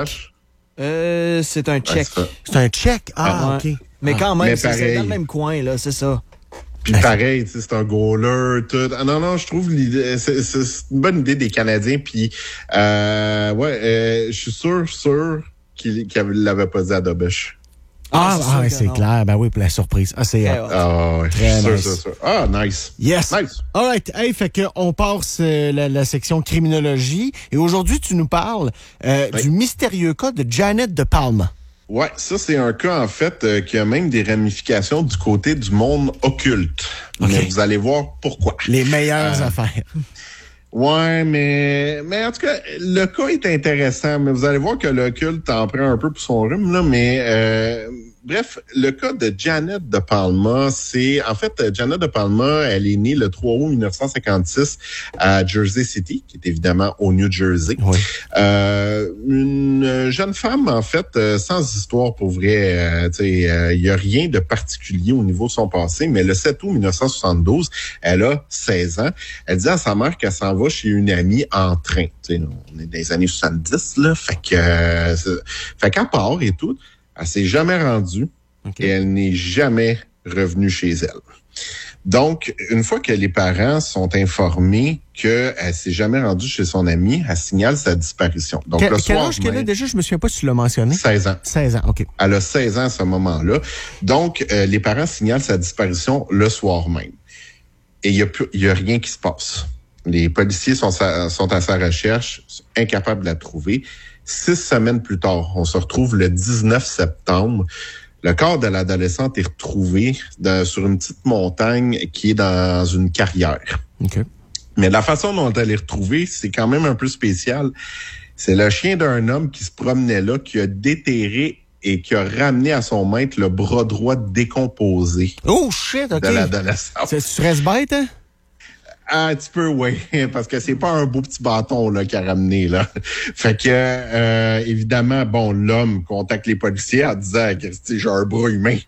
Speaker 3: Euh, c'est un Tchèque.
Speaker 2: Ouais,
Speaker 1: c'est un Tchèque? Ah,
Speaker 3: ah,
Speaker 1: OK.
Speaker 3: Ouais. Mais
Speaker 1: ah.
Speaker 3: quand même,
Speaker 2: Mais
Speaker 3: c'est,
Speaker 2: pareil.
Speaker 3: c'est dans le même coin, là, c'est ça.
Speaker 2: Puis pareil, tu sais, c'est un goaler, tout. Ah non, non, je trouve l'idée, c'est, c'est une bonne idée des Canadiens. Puis, euh, ouais, euh, je suis sûr, sûr qu'il, qu'il l'avait pas dit à Dobèche.
Speaker 1: Ah,
Speaker 3: Ah, c'est,
Speaker 1: ah, ouais,
Speaker 3: sûr
Speaker 1: c'est
Speaker 3: que non.
Speaker 1: clair. Ben oui, pour la surprise. Ah, c'est...
Speaker 3: Très
Speaker 1: euh,
Speaker 3: hot.
Speaker 2: Ah ouais,
Speaker 1: Très
Speaker 2: sûr,
Speaker 1: nice.
Speaker 2: sûr, sûr. Ah, nice.
Speaker 1: Yes.
Speaker 2: Nice.
Speaker 1: All right. Hey, fait que on passe euh, la, la section criminologie. Et aujourd'hui, tu nous parles euh,
Speaker 2: Oui.
Speaker 1: du mystérieux cas de Janet de Palma.
Speaker 2: Ouais, ça, c'est un cas, en fait, euh, qui a même des ramifications du côté du monde occulte.
Speaker 1: OK.
Speaker 2: Mais vous allez voir pourquoi.
Speaker 1: Les meilleures
Speaker 2: Euh,
Speaker 1: affaires.
Speaker 2: Ouais, mais mais en tout cas, le cas est intéressant, mais vous allez voir que l'occulte en prend un peu pour son rhume, là, mais euh, bref, le cas de Janet de Palma, c'est en fait Janet de Palma, elle est née le trois août mille neuf cent cinquante-six à Jersey City, qui est évidemment au New Jersey.
Speaker 1: Oui.
Speaker 2: Euh, une jeune femme, en fait, euh, sans histoire pour vrai, euh, tu sais, il euh, y a rien de particulier au niveau de son passé, mais le sept août mille neuf cent soixante-douze, elle a seize ans. Elle dit à sa mère qu'elle s'en va chez une amie en train. Tu sais, on est dans les années soixante-dix, là, fait que, euh, fait qu'à part et tout, elle s'est jamais rendue
Speaker 1: Okay.
Speaker 2: et elle n'est jamais revenue chez elle. Donc, une fois que les parents sont informés qu'elle s'est jamais rendue chez son ami, elle signale sa disparition. Donc,
Speaker 1: Quel,
Speaker 2: le
Speaker 1: quel
Speaker 2: soir
Speaker 1: âge qu'elle a
Speaker 2: même,
Speaker 1: déjà? Je me souviens pas si tu l'as mentionné.
Speaker 2: seize ans.
Speaker 1: seize ans, OK.
Speaker 2: Elle a seize ans à ce moment-là. Donc, euh, les parents signalent sa disparition le soir même. Et il y a plus, il y a rien qui se passe. Les policiers sont, sa, sont à sa recherche, sont incapables de la trouver. Six semaines plus tard, on se retrouve le dix-neuf septembre. Le corps de l'adolescente est retrouvé dans, sur une petite montagne qui est dans une carrière.
Speaker 1: OK.
Speaker 2: Mais la façon dont elle est retrouvée, c'est quand même un peu spécial. C'est le chien d'un homme qui se promenait là, qui a déterré et qui a ramené à son maître le bras droit décomposé
Speaker 1: Oh, shit, OK.
Speaker 2: de l'adolescente.
Speaker 1: Tu serais bête, hein?
Speaker 2: Un petit peu, oui, parce que c'est pas un beau petit bâton là qu'il a ramené là. Fait que euh, évidemment, bon, l'homme contacte les policiers en disant que j'ai un bras humain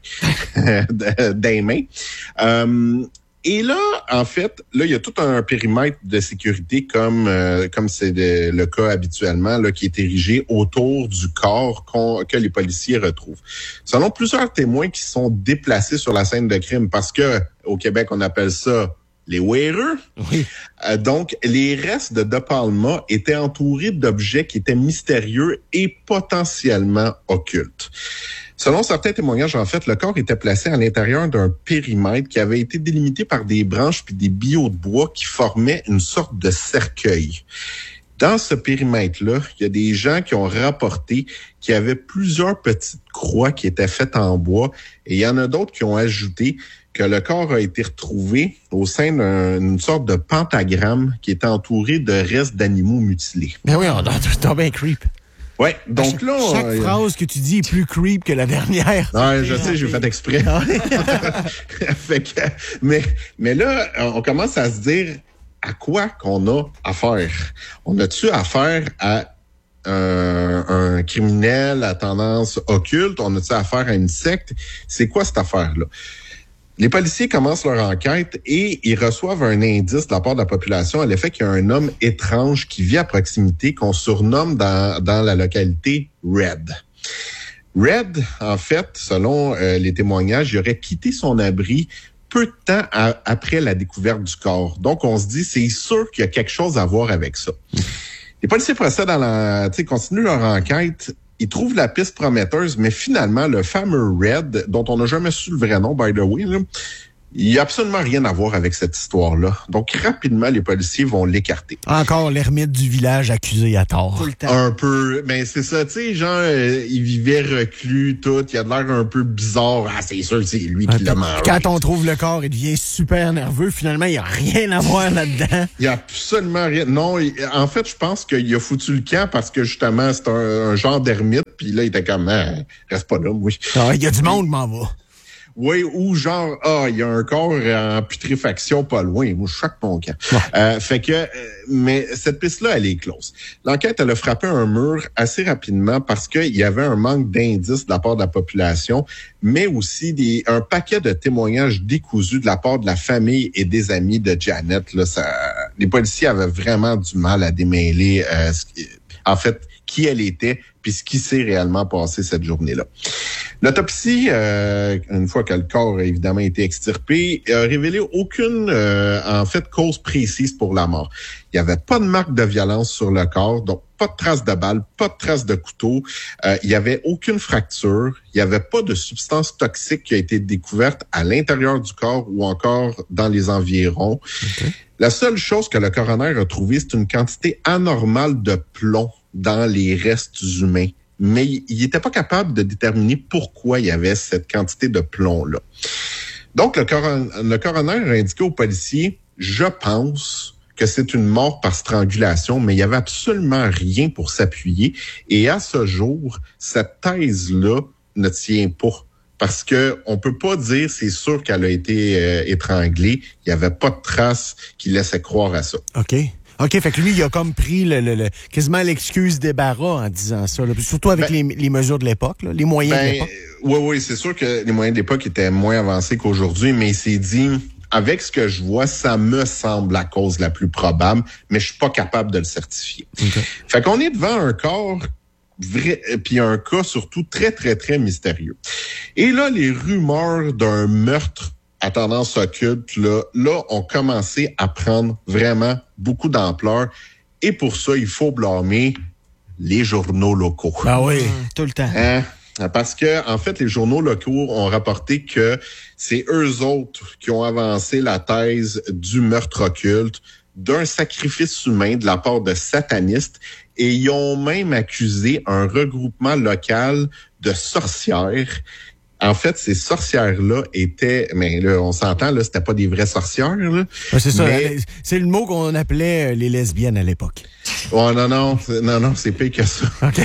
Speaker 2: des mains. Euh, et là, en fait, là, il y a tout un périmètre de sécurité comme euh, comme c'est de, le cas habituellement là, qui est érigé autour du corps qu'on, que les policiers retrouvent. Selon plusieurs témoins qui sont déplacés sur la scène de crime, parce que au Québec, on appelle ça les wearers.
Speaker 1: Oui.
Speaker 2: Euh, donc, les restes de De Palma étaient entourés d'objets qui étaient mystérieux et potentiellement occultes. Selon certains témoignages, en fait, le corps était placé à l'intérieur d'un périmètre qui avait été délimité par des branches puis des billots de bois qui formaient une sorte de cercueil. Dans ce périmètre-là, il y a des gens qui ont rapporté qu'il y avait plusieurs petites croix qui étaient faites en bois et il y en a d'autres qui ont ajouté que le corps a été retrouvé au sein d'une sorte de pentagramme qui était entouré de restes d'animaux mutilés.
Speaker 1: Ben oui, on t'as bien creep.
Speaker 2: Ouais, donc
Speaker 1: chaque,
Speaker 2: là...
Speaker 1: Chaque
Speaker 2: euh,
Speaker 1: phrase que tu dis est plus creep que la dernière.
Speaker 2: Ouais, je sais, j'ai fait exprès. fait que, mais, mais là, on commence à se dire à quoi qu'on a affaire. On a-tu affaire à un, un criminel à tendance occulte? On a-tu affaire à une secte? C'est quoi cette affaire-là? Les policiers commencent leur enquête et ils reçoivent un indice de la part de la population à l'effet qu'il y a un homme étrange qui vit à proximité qu'on surnomme dans, dans la localité Red. Red, en fait, selon euh, les témoignages, il aurait quitté son abri peu de temps à, après la découverte du corps. Donc, on se dit, c'est sûr qu'il y a quelque chose à voir avec ça. Les policiers procèdent à la, tu sais, continuent leur enquête. Ils trouvent la piste prometteuse, mais finalement, le fameux Red, dont on n'a jamais su le vrai nom, by the way, là, il n'y a absolument rien à voir avec cette histoire-là. Donc, rapidement, les policiers vont l'écarter.
Speaker 1: Encore l'ermite du village accusé à tort.
Speaker 3: Tout le temps.
Speaker 2: Un peu. Mais c'est ça, tu sais, genre, euh, il vivait reclus, tout. Il a de l'air un peu bizarre. Ah, c'est sûr, c'est lui qui l'a mangé.
Speaker 1: Quand on trouve le corps, il devient super nerveux. Finalement, il n'y a rien à voir là-dedans.
Speaker 2: Il n'y a absolument rien. Non, il, en fait, je pense qu'il a foutu le camp parce que, justement, c'est un, un genre d'ermite. Puis là, il était comme, ah, reste pas là, oui.
Speaker 1: Ah, il y a du monde, m'en va.
Speaker 2: Oui, ou genre, ah, il y a un corps en putréfaction pas loin. Moi, je choque mon camp. Ouais. Euh, fait que, euh, mais cette piste-là, elle est close. L'enquête, elle a frappé un mur assez rapidement parce qu'il y avait un manque d'indices de la part de la population, mais aussi des, un paquet de témoignages décousus de la part de la famille et des amis de Janet. Là, ça, les policiers avaient vraiment du mal à démêler, euh, ce qui, en fait, qui elle était, puis ce qui s'est réellement passé cette journée-là. L'autopsie, euh, une fois que le corps a évidemment été extirpé, a révélé aucune, euh, en fait, cause précise pour la mort. Il n'y avait pas de marque de violence sur le corps, donc pas de traces de balles, pas de traces de couteau. Euh, il n'y avait aucune fracture. Il n'y avait pas de substance toxique qui a été découverte à l'intérieur du corps ou encore dans les environs. Okay. La seule chose que le coroner a trouvée, c'est une quantité anormale de plomb dans les restes humains. Mais il n'était pas capable de déterminer pourquoi il y avait cette quantité de plomb-là. Donc, le coroner, le coroner a indiqué aux policiers, je pense que c'est une mort par strangulation, mais il n'y avait absolument rien pour s'appuyer. Et à ce jour, cette thèse-là ne tient pas. Parce que on peut pas dire c'est sûr qu'elle a été euh, étranglée. Il n'y avait pas de traces qui laissaient croire à ça.
Speaker 1: OK. OK, fait que lui, il a comme pris le, le, le quasiment l'excuse débarras en disant ça. Là. Surtout avec ben, les, les mesures de l'époque, là, les moyens
Speaker 2: ben,
Speaker 1: de l'époque.
Speaker 2: Oui, oui, c'est sûr que les moyens de l'époque étaient moins avancés qu'aujourd'hui, mais il s'est dit, avec ce que je vois, ça me semble la cause la plus probable, mais je suis pas capable de le certifier. Okay. Fait qu'on est devant un corps vrai, puis un cas surtout très, très, très mystérieux. Et là, les rumeurs d'un meurtre à tendance occulte, là, là, ont commencé à prendre vraiment beaucoup d'ampleur. Et pour ça, il faut blâmer les journaux locaux.
Speaker 1: Ah oui,
Speaker 3: mmh, tout le temps.
Speaker 2: Hein? Parce que, en fait, les journaux locaux ont rapporté que c'est eux autres qui ont avancé la thèse du meurtre occulte, d'un sacrifice humain de la part de satanistes, et ils ont même accusé un regroupement local de sorcières. En fait, ces sorcières-là étaient, mais là, on s'entend, là, c'était pas des vraies sorcières, là.
Speaker 1: Ouais, c'est ça. Mais... C'est le mot qu'on appelait les lesbiennes à l'époque.
Speaker 2: Oh, non, non, non, non, c'est pire que ça. OK.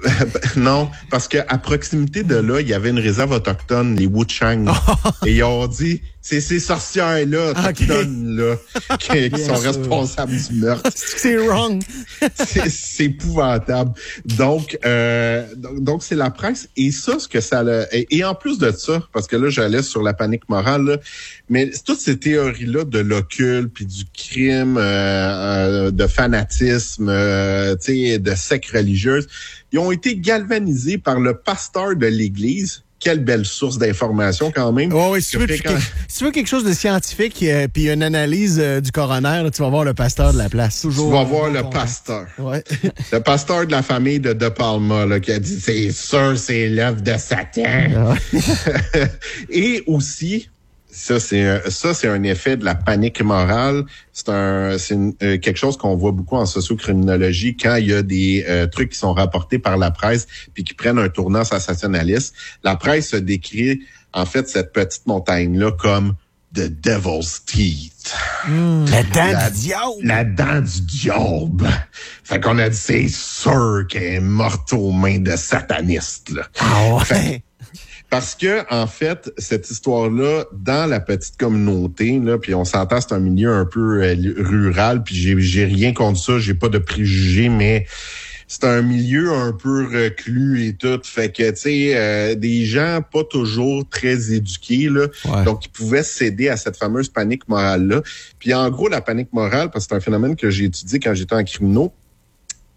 Speaker 2: Non, parce que à proximité de là, il y avait une réserve autochtone, les Wuchang. Et ils ont dit, c'est ces sorcières-là, autochtones, okay. là, qui, qui sont sûr. responsables du meurtre.
Speaker 1: C'est wrong.
Speaker 2: c'est, c'est épouvantable. Donc, euh, donc, c'est la presse. Et ça, ce que ça a, et, et en plus de ça, parce que là, j'allais sur la panique morale, là, mais toutes ces théories-là de l'occulte, puis du crime, euh, euh, de fanatisme, euh, tu sais, de secte religieuse, ils ont été galvanisés par le pasteur de l'Église. Quelle belle source d'information quand même.
Speaker 1: Oh, oui, si, tu veux, quand... si tu veux quelque chose de scientifique euh, puis une analyse euh, du coroner, là, tu vas voir le pasteur de la place.
Speaker 2: Toujours, tu vas voir le pasteur.
Speaker 1: Ouais.
Speaker 2: Le pasteur de la famille de De Palma là, qui a dit c'est sûr c'est l'œuvre de Satan. Ah. Et aussi, ça c'est un, ça c'est un effet de la panique morale. C'est un c'est une, euh, quelque chose qu'on voit beaucoup en sociocriminologie quand il y a des euh, trucs qui sont rapportés par la presse puis qui prennent un tournant sensationnaliste. La presse se décrit en fait cette petite montagne là comme the devil's teeth.
Speaker 1: Mmh, la dent la, du diable.
Speaker 2: La dent du diable. Fait qu'on a dit c'est sûr qu'elle est morte aux mains de satanistes là.
Speaker 1: Ah ouais.
Speaker 2: Fait, Parce que, en fait, cette histoire-là, dans la petite communauté, là, puis on s'entend, c'est un milieu un peu euh, rural, puis j'ai, j'ai rien contre ça, j'ai pas de préjugés, mais c'est un milieu un peu reclus et tout. Fait que, tu sais, euh, des gens pas toujours très éduqués, là, ouais. Donc ils pouvaient céder à cette fameuse panique morale-là. Puis en gros, la panique morale, parce que c'est un phénomène que j'ai étudié quand j'étais en criminaux,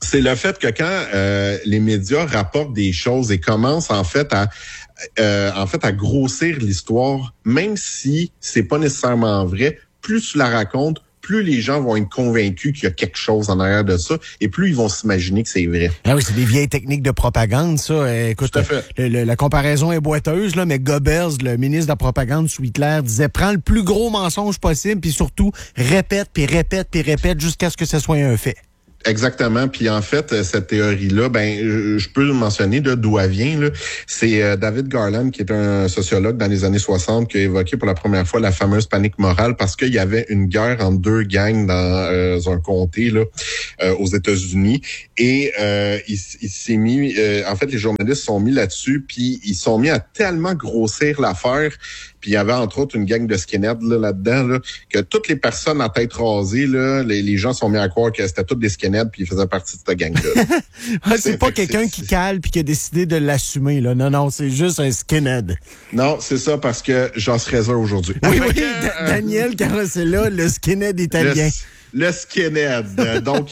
Speaker 2: c'est le fait que quand euh, les médias rapportent des choses et commencent en fait à euh, en fait à grossir l'histoire, même si c'est pas nécessairement vrai, plus tu la racontes, plus les gens vont être convaincus qu'il y a quelque chose en arrière de ça, et plus ils vont s'imaginer que c'est vrai.
Speaker 1: Ah oui, c'est des vieilles techniques de propagande, ça. Écoute, le, le, la comparaison est boiteuse, là, mais Goebbels, le ministre de la propagande sous Hitler, disait « Prends le plus gros mensonge possible, puis surtout, répète, puis répète, puis répète, jusqu'à ce que ce soit un fait. »
Speaker 2: Exactement. Puis en fait, cette théorie-là, ben, je peux le mentionner de d'où elle vient. Là. C'est euh, David Garland, qui est un sociologue dans les années soixante, qui a évoqué pour la première fois la fameuse panique morale parce qu'il y avait une guerre entre deux gangs dans euh, un comté là, euh, aux États-Unis. Et euh, il, il s'est mis, euh, en fait, les journalistes sont mis là-dessus, puis ils sont mis à tellement grossir l'affaire. Puis il y avait entre autres une gang de skinheads là, là-dedans, là, que toutes les personnes à tête rasée, là, les, les gens sont mis à croire que c'était toutes des skinheads puis ils faisaient partie de cette gang-là.
Speaker 1: c'est, c'est pas quelqu'un qui cale puis qui a décidé de l'assumer, là. Non, non, c'est juste un skinhead.
Speaker 2: Non, c'est ça parce que j'en serais heureux aujourd'hui.
Speaker 1: Oui, oui, que, euh, Daniel Carosella, le skinhead italien.
Speaker 2: Le, le skinhead. Donc,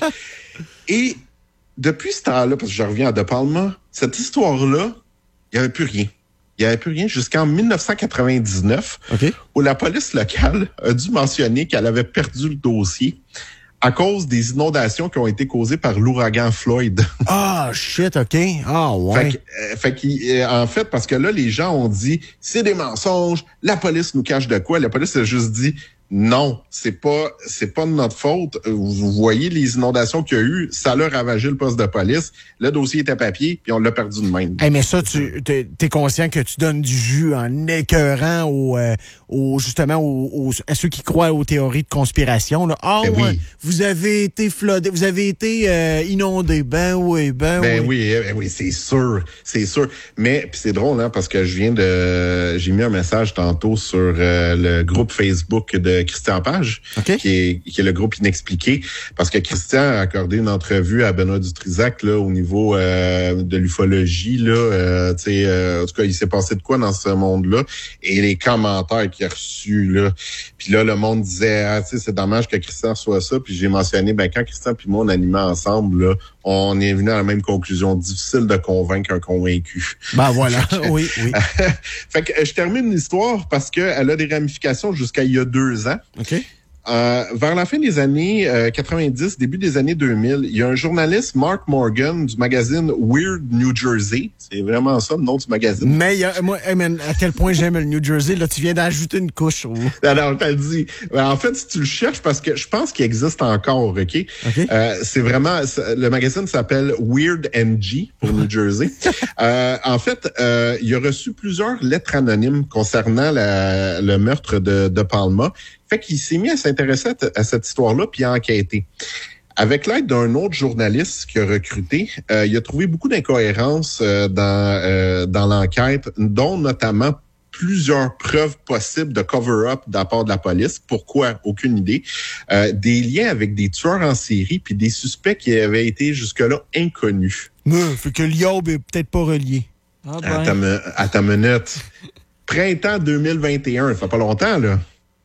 Speaker 2: et depuis ce temps-là, parce que je reviens à De Palma, cette histoire-là, il n'y avait plus rien. Il n'y avait plus rien jusqu'en dix-neuf cent quatre-vingt-dix-neuf, okay. où la police locale a dû mentionner qu'elle avait perdu le dossier à cause des inondations qui ont été causées par l'ouragan Floyd.
Speaker 1: Ah, oh, shit, OK. Ah, oh, ouais.
Speaker 2: Fait, que, fait que, en fait, parce que là, les gens ont dit, c'est des mensonges, la police nous cache de quoi? La police a juste dit, non, c'est pas c'est pas de notre faute. Vous voyez les inondations qu'il y a eu, ça l'a ravagé le poste de police. Le dossier était papier, puis on l'a perdu de même.
Speaker 1: Hey, mais ça, tu t'es, t'es conscient que tu donnes du jus en écœurant aux, euh, aux justement aux, aux, à ceux qui croient aux théories de conspiration. Là. Ah ben ouais, oui. Vous avez été floodé, vous avez été euh, inondé. Ben oui, ben,
Speaker 2: ben
Speaker 1: oui.
Speaker 2: oui, ben oui, c'est sûr, c'est sûr. Mais puis c'est drôle, hein, parce que je viens de, j'ai mis un message tantôt sur euh, le groupe Facebook de Christian Page, okay. qui est qui est le groupe Inexpliqué, parce que Christian a accordé une entrevue à Benoît Dutrisac là au niveau euh, de l'ufologie là, euh, tu sais, euh, en tout cas il s'est passé de quoi dans ce monde-là et les commentaires qu'il a reçus là, puis là le monde disait ah tu sais c'est dommage que Christian soit ça, puis j'ai mentionné ben quand Christian puis moi on animait ensemble là, on est venu à la même conclusion, difficile de convaincre un convaincu.
Speaker 1: Ben voilà, oui, oui.
Speaker 2: Fait que je termine l'histoire parce que elle a des ramifications jusqu'à il y a deux ans.
Speaker 1: OK.
Speaker 2: Euh, vers la fin des années euh, quatre-vingt-dix, début des années deux mille, il y a un journaliste, Mark Morgan, du magazine Weird New Jersey. C'est vraiment ça le nom du magazine.
Speaker 1: Mais euh, moi, hey man, à quel point j'aime le New Jersey, là, tu viens d'ajouter une couche. Oh.
Speaker 2: Alors, t'as dit. En fait, si tu le cherches, parce que je pense qu'il existe encore, OK?
Speaker 1: okay.
Speaker 2: Euh, c'est vraiment, le magazine s'appelle Weird N G pour New Jersey. euh, en fait, euh, il a reçu plusieurs lettres anonymes concernant la, le meurtre de, de Palma. Fait qu'il s'est mis à s'intéresser à, à cette histoire-là puis à enquêter. Avec l'aide d'un autre journaliste qu'il a recruté, euh, il a trouvé beaucoup d'incohérences euh, dans euh, dans l'enquête, dont notamment plusieurs preuves possibles de cover-up de la part de la police. Pourquoi? Aucune idée. Euh, des liens avec des tueurs en série puis des suspects qui avaient été jusque-là inconnus.
Speaker 1: Mais, fait que l'Iob est peut-être pas relié.
Speaker 2: Ah ben. À ta, me, à ta minute. Printemps deux mille vingt et un, ça fait pas longtemps, là.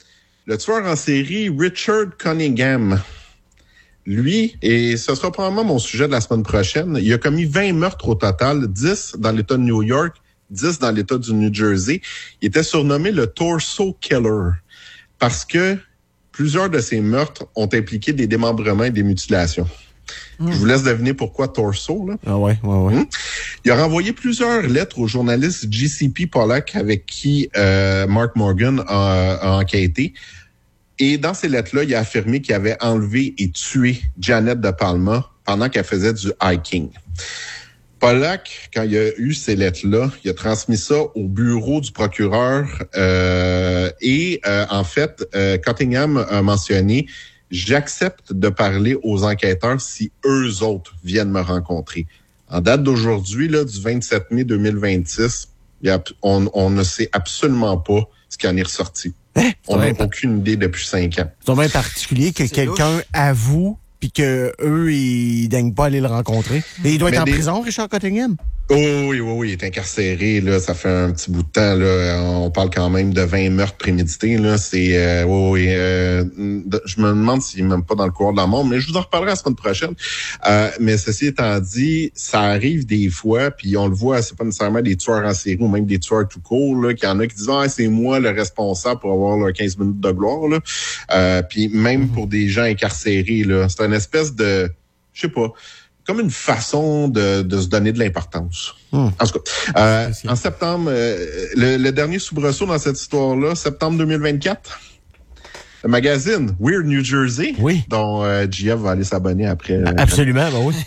Speaker 2: Le tueur en série Richard Cunningham, lui, et ce sera probablement mon sujet de la semaine prochaine, il a commis vingt meurtres au total, dix dans l'État de New York, dix dans l'État du New Jersey. Il était surnommé le Torso Killer parce que plusieurs de ces meurtres ont impliqué des démembrements et des mutilations. Mmh. Je vous laisse deviner pourquoi torso, là.
Speaker 1: Ah ouais, ouais, ouais. Mmh.
Speaker 2: Il a renvoyé plusieurs lettres au journaliste J C P Pollack avec qui euh, Mark Morgan a, a enquêté. Et dans ces lettres-là, il a affirmé qu'il avait enlevé et tué Janet de Palma pendant qu'elle faisait du hiking. Pollack, quand il a eu ces lettres-là, il a transmis ça au bureau du procureur euh, et euh, en fait, euh, Cunningham a mentionné « J'accepte de parler aux enquêteurs si eux autres viennent me rencontrer ». En date d'aujourd'hui, là, du vingt-sept mai deux mille vingt-six, il y a, on, on ne sait absolument pas ce qui en est ressorti.
Speaker 1: Hein?
Speaker 2: On n'a aucune idée depuis cinq ans.
Speaker 1: C'est bien particulier que c'est quelqu'un louche. Avoue puis que eux ils daignent pas aller le rencontrer. Et il doit être Mais en des... prison, Richard Cunningham?
Speaker 2: Oh oui, oui, oui, il est incarcéré, là, ça fait un petit bout de temps, là. On parle quand même de vingt meurtres prémédités, là. C'est, euh, oui, oui, euh, je me demande s'il est même pas dans le couloir de la mort, mais je vous en reparlerai la semaine prochaine. Euh, mais ceci étant dit, ça arrive des fois, puis on le voit, c'est pas nécessairement des tueurs en série ou même des tueurs tout court, là, qu'il y en a qui disent, ah, c'est moi le responsable pour avoir leurs quinze minutes de gloire, là. Euh, puis même pour des gens incarcérés, là, c'est une espèce de, je sais pas, comme une façon de, de se donner de l'importance. Mmh. En tout cas, euh, en septembre, euh, le, le dernier soubresaut dans cette histoire-là, septembre deux mille vingt-quatre, le magazine Weird New Jersey,
Speaker 1: oui.
Speaker 2: dont euh, G F va aller s'abonner après. Euh,
Speaker 1: Absolument, ben oui.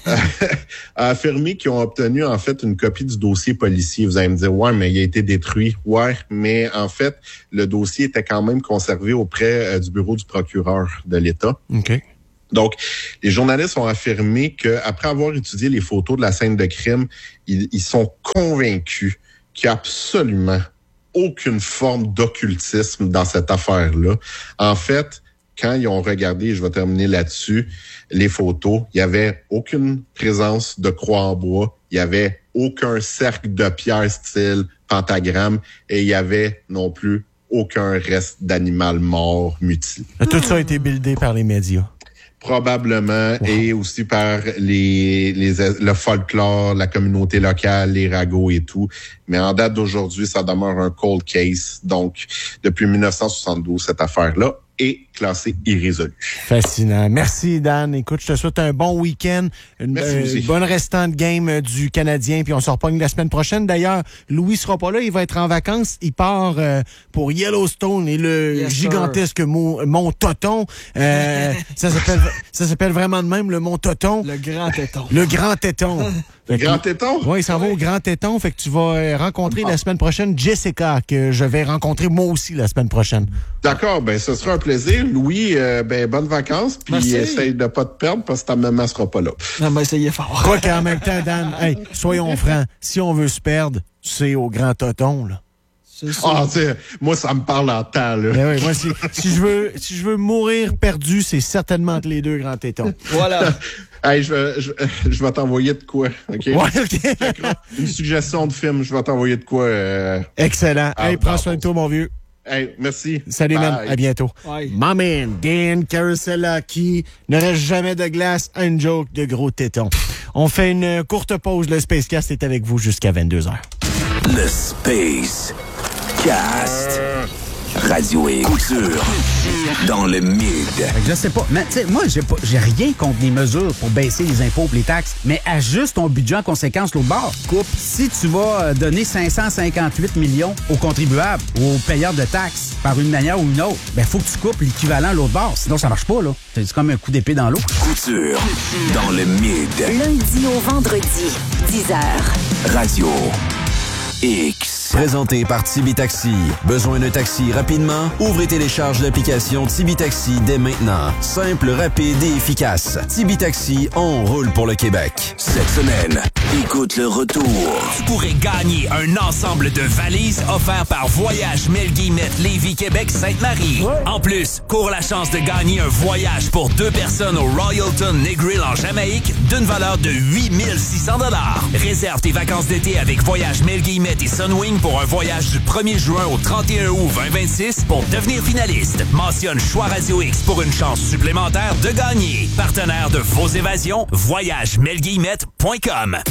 Speaker 2: a affirmé qu'ils ont obtenu en fait une copie du dossier policier. Vous allez me dire, ouais, mais il a été détruit. Ouais, mais en fait, le dossier était quand même conservé auprès euh, du bureau du procureur de l'État.
Speaker 1: OK.
Speaker 2: Donc, les journalistes ont affirmé qu'après avoir étudié les photos de la scène de crime, ils, ils sont convaincus qu'il n'y a absolument aucune forme d'occultisme dans cette affaire-là. En fait, quand ils ont regardé, je vais terminer là-dessus, les photos, il n'y avait aucune présence de croix en bois, il n'y avait aucun cercle de pierre style pentagramme et il n'y avait non plus aucun reste d'animal mort mutilé.
Speaker 1: Tout ça a été buildé par les médias.
Speaker 2: Probablement, wow. Et aussi par les, les le folklore, la communauté locale, les ragots et tout. Mais en date d'aujourd'hui, ça demeure un cold case. Donc, depuis dix-neuf cent soixante-douze, cette affaire-là est classée irrésolue.
Speaker 1: Fascinant. Merci, Dan. Écoute, je te souhaite un bon week-end, une, euh, une bonne restante game euh, du Canadien, puis on se repogne la semaine prochaine. D'ailleurs, Louis sera pas là, il va être en vacances. Il part euh, pour Yellowstone et le yes, gigantesque mont, mont Toton. Euh, ça s'appelle ça s'appelle vraiment de même, le mont Toton.
Speaker 3: Le Grand Téton.
Speaker 1: Le Grand Téton.
Speaker 2: Le Grand Téton?
Speaker 1: Oui, il s'en oui. va au Grand Téton. Fait que tu vas rencontrer ah. la semaine prochaine Jessica, que je vais rencontrer moi aussi la semaine prochaine.
Speaker 2: D'accord, ben ce sera un plaisir. Louis, euh, ben bonnes vacances, puis essaye de pas te perdre parce que ta maman sera pas là.
Speaker 3: Non, mais essayez fort.
Speaker 1: Quoi qu'en même temps, Dan, hey, soyons francs, si on veut se perdre, c'est au Grand Téton, là.
Speaker 2: Ah, tu sais, moi, ça me parle en temps, là.
Speaker 1: Ben oui, moi, si, si je veux, si je veux mourir perdu, c'est certainement entre les deux grands tétons.
Speaker 3: Voilà.
Speaker 2: Hey, je vais, je, je vais t'envoyer de quoi, OK?
Speaker 1: Ouais, OK.
Speaker 2: Une suggestion de film, je vais t'envoyer de quoi. Euh...
Speaker 1: Excellent. Ah, hey, prends soin de toi, mon vieux.
Speaker 2: Hey, merci.
Speaker 1: Salut,
Speaker 2: Bye.
Speaker 1: man. À bientôt.
Speaker 3: Bye.
Speaker 1: My man, Dan Carosella, qui ne reste jamais de glace à une joke de gros tétons. On fait une courte pause. Le Spacecast est avec vous jusqu'à vingt-deux heures.
Speaker 4: Le Space Cast. Radio et couture dans le mid.
Speaker 5: Je sais pas, mais tu sais, moi, j'ai pas, j'ai rien contre les mesures pour baisser les impôts et les taxes, mais ajuste ton budget en conséquence l'autre bord. Coupe, si tu vas donner cinq cent cinquante-huit millions aux contribuables ou aux payeurs de taxes par une manière ou une autre, ben faut que tu coupes l'équivalent l'autre bord, sinon ça marche pas, là. C'est comme un coup d'épée dans l'eau.
Speaker 4: Couture dans le mid.
Speaker 6: Lundi au vendredi, dix heures.
Speaker 4: Radio X. Présenté par Tibi Taxi. Besoin d'un taxi rapidement? Ouvrez et télécharge l'application Tibi Taxi dès maintenant. Simple, rapide et efficace. Tibi Taxi, on roule pour le Québec. Cette semaine, écoute le retour.
Speaker 7: Tu pourrais gagner un ensemble de valises offert par Voyage Melguimette Lévis Québec Sainte-Marie. Ouais. En plus, cours la chance de gagner un voyage pour deux personnes au Royalton Negril en Jamaïque d'une valeur de huit mille six cents dollars. Réserve tes vacances d'été avec Voyage Melguimette et Sunwing pour un voyage du premier juin au trente et un août vingt vingt-six pour devenir finaliste. Mentionne Choix Radio X pour une chance supplémentaire de gagner. Partenaire de vos évasions, voyage melguillemette point com.